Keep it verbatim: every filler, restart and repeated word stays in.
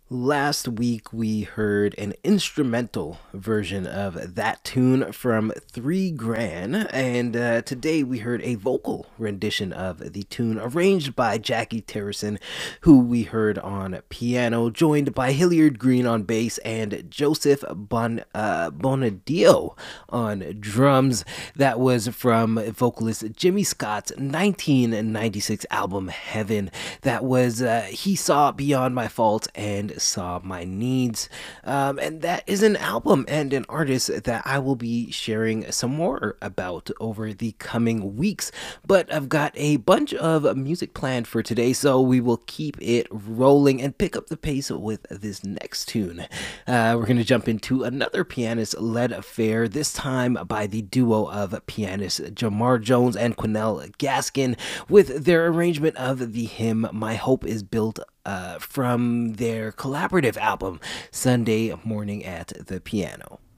Last week, we heard an instrumental version of that tune from Three Grand, and uh, today we heard a vocal rendition of the tune arranged by Jackie Terrison, who we heard on piano, joined by Hilliard Green on bass and Joseph bon, uh, Bonadio on drums. That was from vocalist Jimmy Scott's nineteen ninety-six album Heaven. That was uh, He Saw Beyond My Faults and Saw My Needs. Um, and that is an album and an artist that I will be sharing some more about over the coming weeks. But I've got a bunch of music planned for today, so we will keep it rolling and pick up the pace with this next tune. Uh, we're going to jump into another pianist-led affair, this time by the duo of pianists Jamar Jones and Quinnell Gaskin, with their arrangement of the hymn My Hope Is Built uh, from their collaborative album Sunday Morning at the Piano.